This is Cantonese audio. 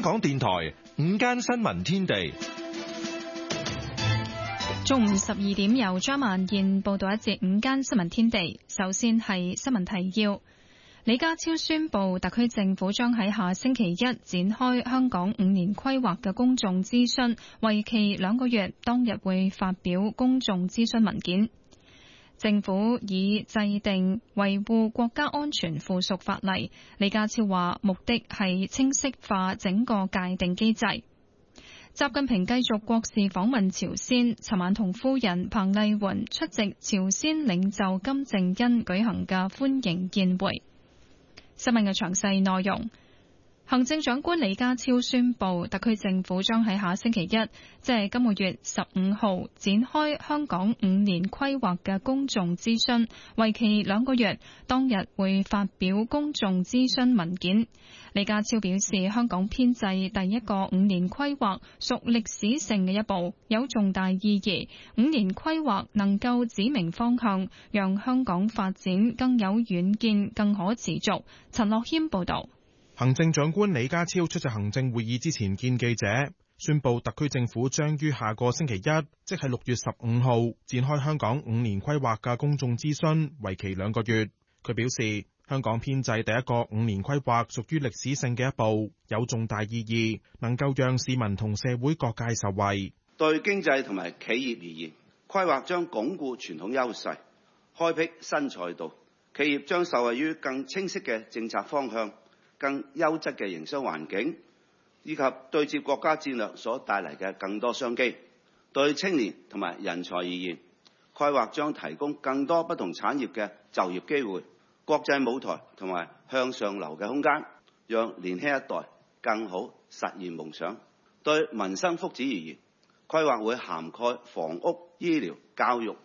港電台午間新聞天地， 中午12點由張曼燕報道一節午間新聞天地。首先係新聞提要。李家超宣布，特區政府將喺下星期一展開香港5年規劃嘅公眾諮詢，為期2個月，當日會發表公眾諮詢文件。政府已制定維護國家安全附屬法例，李家超話目的係清晰化整個界定機制。習近平繼續國事訪問朝鮮，尋晚同夫人彭麗媛出席朝鮮領袖金正恩舉行嘅歡迎宴會。新聞嘅詳細內容。行政長官李家超宣布，特區政府將喺下星期一，即係今個月15號，展開香港5年規劃嘅公眾諮詢，為期2個月，當日會發表公眾諮詢文件。李家超表示，香港編制第一個5年規劃屬歷史性嘅一步，有重大意義。5年規劃能夠指明方向，讓香港發展更有遠見、更可持續。陳樂謙報道。 行政長官李家超出席行政會議之前見記者，宣布特區政府將於下個星期一，即係6月15號，展開香港5年規劃嘅公眾諮詢，為期2個月。佢表示，香港編制第一個5年規劃屬於歷史性嘅一步，有重大意義，能夠讓市民同社會各界受惠。 對經濟同埋企業而言，規劃將鞏固傳統優勢，開闢新賽道，企業將受惠於更清晰嘅政策方向、更優質嘅營商環境，以及對接國家戰略所帶嚟嘅更多商機。對青年同埋人才而言，規劃將提供更多不同產業嘅就業機會、國際舞台同埋向上流嘅空間，讓年輕一代更好實現夢想。對民生福祉而言，規劃會涵蓋房屋、醫療、教育、